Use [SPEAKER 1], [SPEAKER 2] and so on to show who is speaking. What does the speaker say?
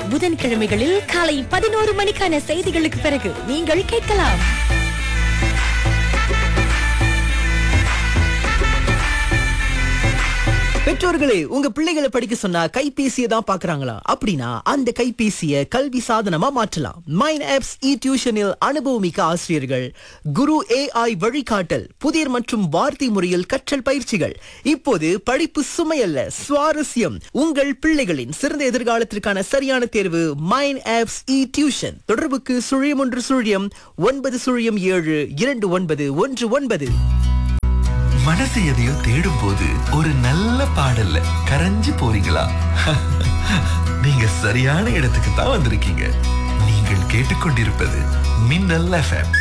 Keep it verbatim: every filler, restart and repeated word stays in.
[SPEAKER 1] புதன்கிழமைகளில் காலை பதினோரு மணிக்கான செய்திகளுக்கு பிறகு நீங்கள் கேட்கலாம்.
[SPEAKER 2] பெற்றோர்களே, உங்க பிள்ளைகளை படிக்க சொன்னா கைபேசியை தான் பாக்குறாங்களா? அப்படின்னா அந்த கைபேசியை கல்வி சாதனமா மாற்றலாம். மைன் ஆப்ஸ் இ டியூஷனில் அனுபவமிக்க ஆசிரியர்கள், குரு ஏஐ வழிகாட்டல், புதிர் மற்றும் வார்த்தை முறையில் கற்றல் பயிற்சிகள். இப்போது படிப்பு சுமையல்ல, சுவாரஸ்யம். உங்கள் பிள்ளைகளின் சிறந்த எதிர்காலத்திற்கான சரியான தேர்வு மைன் ஆப்ஸ் இ டியூஷன். தொடர்புக்கு சுழியம் ஒன்று சுழியம் ஒன்பது சுழியம் ஏழு இரண்டு ஒன்பது ஒன்று ஒன்பது.
[SPEAKER 3] மனசு எதையோ தேடும் போது ஒரு நல்ல பாடல்ல கரைஞ்சு போறீங்களா? நீங்க சரியான இடத்துக்கு தான் வந்திருக்கீங்க. நீங்கள் கேட்டுக்கொண்டிருப்பது மின்னல் எஃப்எம்.